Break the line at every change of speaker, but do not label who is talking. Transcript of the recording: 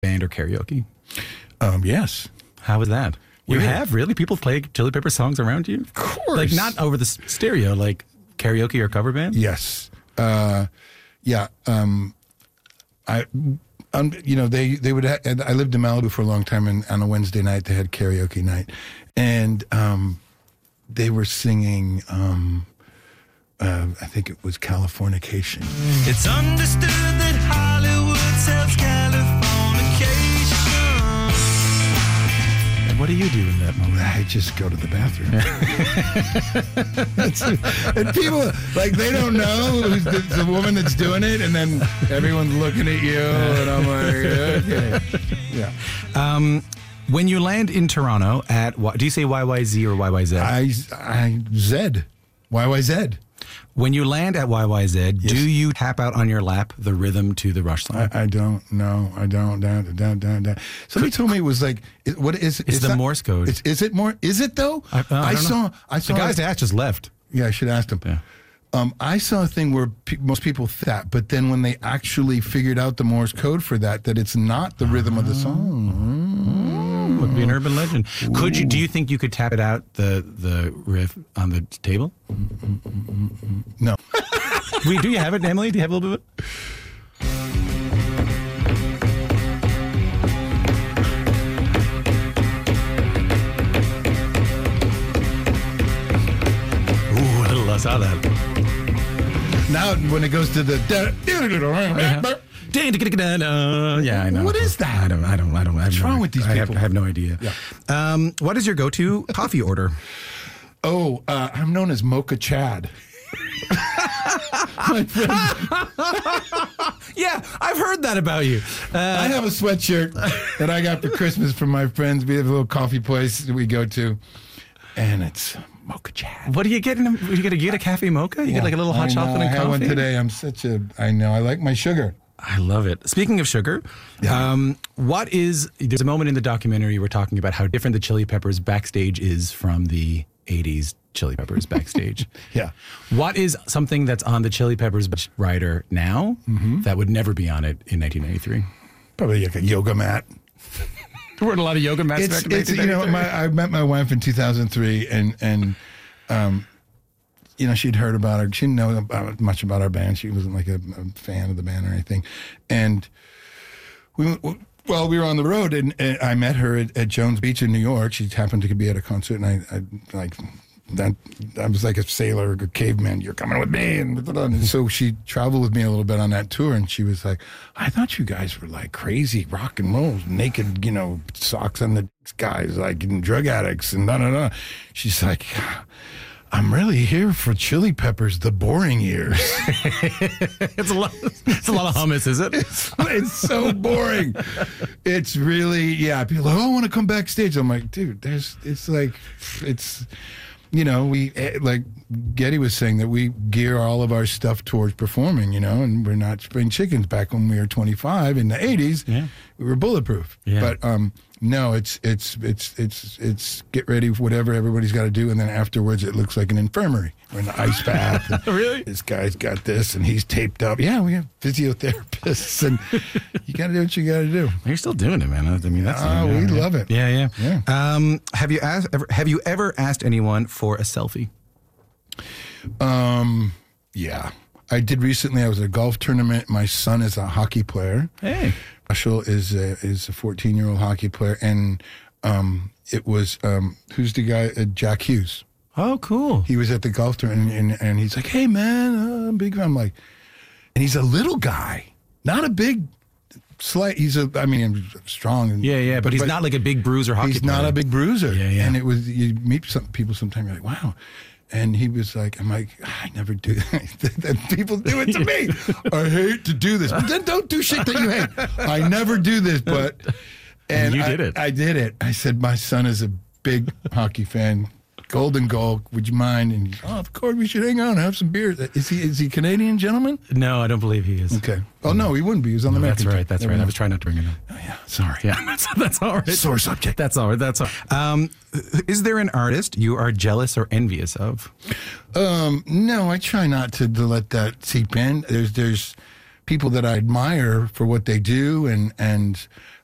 band or karaoke?
Yes.
How was that? You
Really?
have? Really? People play Chili Pepper songs around you?
Of course.
Like, not over the stereo, like karaoke or cover band?
Yes. Yeah. They would. I lived in Malibu for a long time, and on a Wednesday night they had karaoke night, and they were singing. I think it was Californication.
It's understood that Hollywood sells Californication.
And what do you do in that moment?
I just go to the bathroom. And people, like, they don't know who's the woman that's doing it, and then everyone's looking at you, and I'm like, okay. Yeah.
When you land in Toronto at, do you say YYZ or YYZ?
Zed. YYZ.
When you land at YYZ, do you tap out on your lap the rhythm to the Rush song?
I don't know. I don't. Down. Somebody told me it was like, what is it?
It's the Morse code.
Is it more? Is it though?
I
saw.
The guys that just left.
Yeah, I should ask them.
Yeah.
I saw a thing where most people that, but then when they actually figured out the Morse code for that it's not the rhythm of the song.
Would be an urban legend. Do you think you could tap it out, the riff on the table?
No.
Do you have it, Emily? Do you have a little bit of it? I saw that.
Now, when it goes to the...
Yeah, I know.
What is that?
I don't.
What's wrong with these people?
I have no idea.
Yeah.
What is your go-to coffee order?
Oh, I'm known as Mocha Chad. My friend,
Yeah, I've heard that about you.
I have a sweatshirt that I got for Christmas from my friends. We have a little coffee place that we go to, and it's Mocha Chad.
What do you get? You get a cafe mocha? You get like a little hot chocolate and
I
coffee?
had one today. I know. I like my sugar.
I love it. Speaking of sugar, there's a moment in the documentary we're talking about how different the Chili Peppers backstage is from the 80s Chili Peppers backstage.
Yeah.
What is something that's on the Chili Peppers rider now that would never be on it in 1993?
Probably like a yoga mat.
There weren't a lot of yoga mats back in 1993.
I met my wife in 2003, and she'd heard about her. She didn't know much about our band. She wasn't like a fan of the band or anything. And we were on the road, and I met her at Jones Beach in New York. She happened to be at a concert, and I was like a sailor, a caveman. You're coming with me, and so she traveled with me a little bit on that tour. And she was like, "I thought you guys were like crazy rock and roll, naked, socks on the guys, like drug addicts and da. She's like, I'm really here for Chili Peppers, the boring years.
It's a lot of hummus, is it?
It's so boring. It's really, people are like, I want to come backstage. I'm like, dude, we, like Geddy was saying, that we gear all of our stuff towards performing, and we're not spring chickens. Back when we were 25 in the 80s, we were bulletproof.
Yeah.
But no, it's get ready for whatever everybody's got to do, and then afterwards it looks like an infirmary or an ice bath.
Really?
This guy's got this, and he's taped up. Yeah, we have physiotherapists, and you got to do what you got to do.
You're still doing it, man. I mean, that's
we love it.
Yeah.
Yeah.
Have you ever asked anyone for a selfie?
Yeah. I did recently. I was at a golf tournament. My son is a hockey player.
Hey.
Marshall is a 14-year-old hockey player, and it was who's the guy? Jack Hughes.
Oh, cool.
He was at the golf tournament, and he's like, "Hey, man, I'm big." I'm like, and he's a little guy, not a big, slight. I'm strong. And,
but he's not like a big bruiser hockey player.
He's not a big bruiser.
Yeah.
And it was, you meet some people sometimes, you're like, wow. And he was like, I'm like, I never do that. People do it to me. I hate to do this. But then don't do shit that you hate. I never do this, but.
And you did it.
I did it. I said, my son is a big hockey fan. Golden goal, would you mind? And he's, of course, we should hang out and have some beer. Is he a Canadian gentleman?
No, I don't believe he is.
Okay. Oh, no, he wouldn't be. He was on the American team.
That's right. I was trying not to bring it up.
Oh, yeah. Sorry.
Yeah, that's all right.
Sore subject.
That's all right. Is there an artist you are jealous or envious of?
No, I try not to let that seep in. There's people that I admire for what they do, and